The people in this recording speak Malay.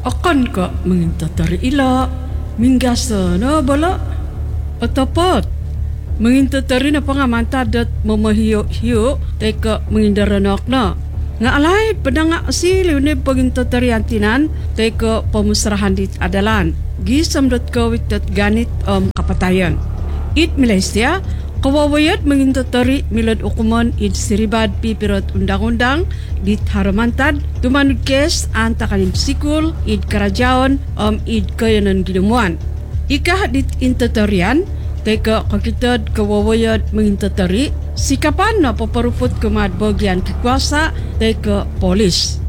Akankah menginta ila minggasa na bala? Atapat menginta na pangamanta dat mamahiyo-hiyo teka mengindaranak na. Nga alay pedanga asili ni paginta antinan teka pemusrahan di adalan. Gisam dat kawit dat ganit kapatayan. It Malaysia kawawayat mengintutari milad ukuman id siribad pipirot undang-undang dit haramantad tumanud kes anta kanim sikul id karajaon id kayanan ginamuan. Ika dit intutarian teka kakitad kawawayat mengintutari sikapan na paparupot kumad bagian kekuasa teka polis.